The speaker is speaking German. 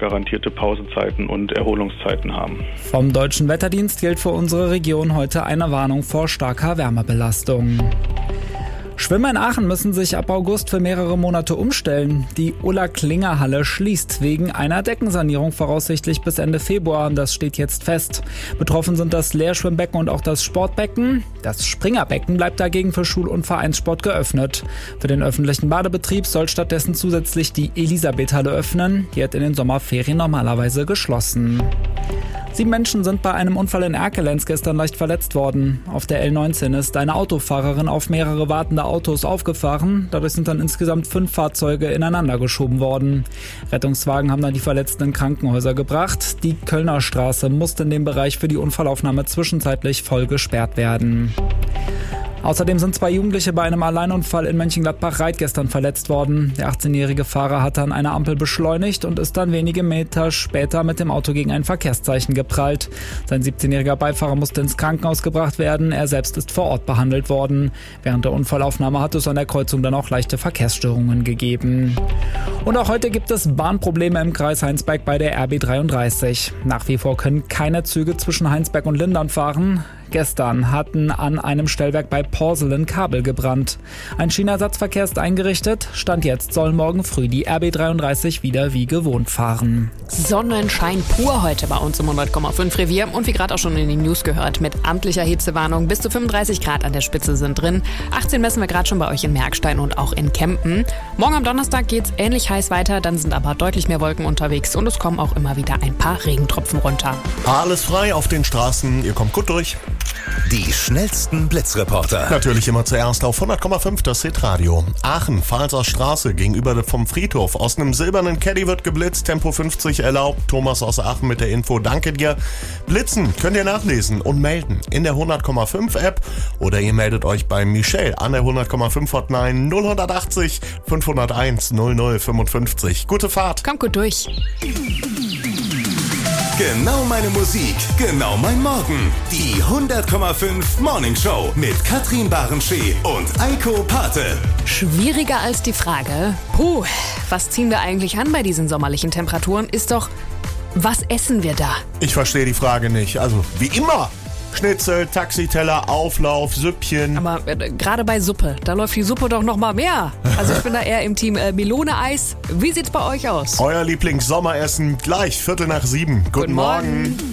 garantierte Pausenzeiten und Erholungszeiten haben. Vom Deutschen Wetterdienst gilt für unsere Region heute eine Warnung vor starker Wärmebelastung. Schwimmer in Aachen müssen sich ab August für mehrere Monate umstellen. Die Ulla-Klinger-Halle schließt wegen einer Deckensanierung voraussichtlich bis Ende Februar. Das steht jetzt fest. Betroffen sind das Leerschwimmbecken und auch das Sportbecken. Das Springerbecken bleibt dagegen für Schul- und Vereinssport geöffnet. Für den öffentlichen Badebetrieb soll stattdessen zusätzlich die Elisabeth-Halle öffnen. Die hat in den Sommerferien normalerweise geschlossen. 7 Menschen sind bei einem Unfall in Erkelenz gestern leicht verletzt worden. Auf der L19 ist eine Autofahrerin auf mehrere wartende Autos aufgefahren. Dadurch sind dann insgesamt 5 Fahrzeuge ineinander geschoben worden. Rettungswagen haben dann die Verletzten in Krankenhäuser gebracht. Die Kölner Straße musste in dem Bereich für die Unfallaufnahme zwischenzeitlich voll gesperrt werden. Außerdem sind 2 Jugendliche bei einem Alleinunfall in Mönchengladbach-Reit gestern verletzt worden. Der 18-jährige Fahrer hatte an einer Ampel beschleunigt und ist dann wenige Meter später mit dem Auto gegen ein Verkehrszeichen geprallt. Sein 17-jähriger Beifahrer musste ins Krankenhaus gebracht werden. Er selbst ist vor Ort behandelt worden. Während der Unfallaufnahme hat es an der Kreuzung dann auch leichte Verkehrsstörungen gegeben. Und auch heute gibt es Bahnprobleme im Kreis Heinsberg bei der RB 33. Nach wie vor können keine Züge zwischen Heinsberg und Lindern fahren. Gestern hatten an einem Stellwerk bei Porselen Kabel gebrannt. Ein Schienenersatzverkehr ist eingerichtet. Stand jetzt soll morgen früh die RB 33 wieder wie gewohnt fahren. Sonnenschein pur heute bei uns im 100,5 Revier. Und wie gerade auch schon in den News gehört, mit amtlicher Hitzewarnung bis zu 35 Grad an der Spitze sind drin. 18 messen wir gerade schon bei euch in Merkstein und auch in Kempen. Morgen am Donnerstag geht's ähnlich heiß weiter, dann sind aber deutlich mehr Wolken unterwegs und es kommen auch immer wieder ein paar Regentropfen runter. Alles frei auf den Straßen, ihr kommt gut durch. Die schnellsten Blitzreporter. Natürlich immer zuerst auf 100,5 das Hitradio. Aachen, Pfalzer Straße gegenüber vom Friedhof. Aus einem silbernen Caddy wird geblitzt, Tempo 50 erlaubt. Thomas aus Aachen mit der Info, danke dir. Blitzen könnt ihr nachlesen und melden in der 100,5 App oder ihr meldet euch bei Michelle an der 100,5 Hotline 0180 501 0055. Gute Fahrt. Kommt gut durch. Genau meine Musik, genau mein Morgen. Die 100,5 Morning Show mit Katrin Barenschee und Eiko Pate. Schwieriger als die Frage, was ziehen wir eigentlich an bei diesen sommerlichen Temperaturen, ist doch, was essen wir da? Ich verstehe die Frage nicht. Also, wie immer. Schnitzel, Taxiteller, Auflauf, Süppchen. Aber gerade bei Suppe, da läuft die Suppe doch noch mal mehr. Also ich bin da eher im Team Melone-Eis. Wie sieht's bei euch aus? Euer Lieblings-Sommeressen gleich 6:45. Guten Morgen.